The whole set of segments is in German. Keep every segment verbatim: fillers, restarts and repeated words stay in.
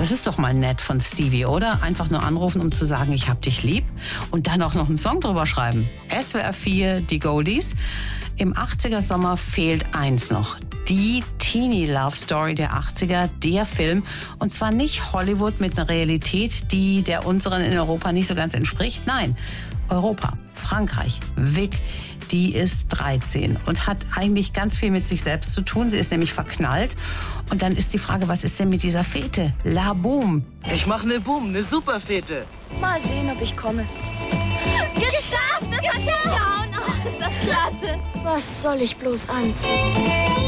Das ist doch mal nett von Stevie, oder? Einfach nur anrufen, um zu sagen, ich hab dich lieb und dann auch noch einen Song drüber schreiben. S W R vier, die Goldies. Im achtziger-Sommer fehlt eins noch. Die Teenie-Love-Story der achtziger, der Film. Und zwar nicht Hollywood mit einer Realität, die der unseren in Europa nicht so ganz entspricht. Nein, Europa, Frankreich, Vic. Die ist dreizehn und hat eigentlich ganz viel mit sich selbst zu tun. Sie ist nämlich verknallt. Und dann ist die Frage, was ist denn mit dieser Fete? La Boom. Ich mache eine Boom, eine super Fete. Mal sehen, ob ich komme. Geschafft! Das hat hingehauen! Oh, ist das klasse! Was soll ich bloß anziehen?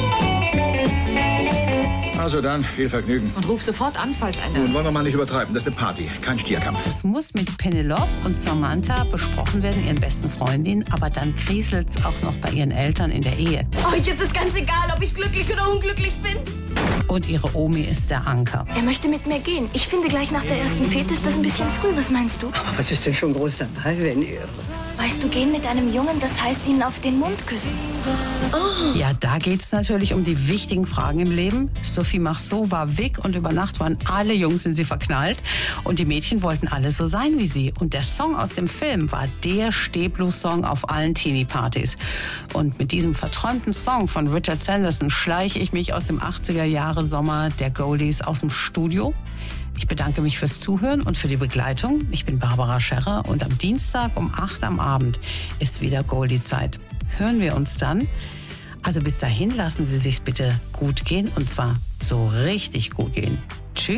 Also dann, viel Vergnügen. Und ruf sofort an, falls eine... Nun wollen wir mal nicht übertreiben. Das ist eine Party, kein Stierkampf. Das muss mit Penelope und Samantha besprochen werden, ihren besten Freundinnen. Aber dann kriselt's auch noch bei ihren Eltern in der Ehe. Euch ist es ganz egal, ob ich glücklich oder unglücklich bin. Und ihre Omi ist der Anker. Er möchte mit mir gehen. Ich finde, gleich nach der ersten Fete ist das ein bisschen früh. Was meinst du? Aber was ist denn schon groß dabei, wenn ihr... Weißt du, gehen mit einem Jungen, das heißt ihn auf den Mund küssen. Oh. Ja, da geht's natürlich um die wichtigen Fragen im Leben. Sophie Marceau war Vic und über Nacht waren alle Jungs in sie verknallt. Und die Mädchen wollten alle so sein wie sie. Und der Song aus dem Film war der Stehblues-Song auf allen Teenie-Partys. Und mit diesem verträumten Song von Richard Sanderson schleiche ich mich aus dem achtziger-Jahre-Sommer der Goldies aus dem Studio. Ich bedanke mich fürs Zuhören und für die Begleitung. Ich bin Barbara Scherrer und am Dienstag um acht am Abend ist wieder Goldie-Zeit. Hören wir uns dann. Also bis dahin lassen Sie sich's bitte gut gehen und zwar so richtig gut gehen. Tschüss.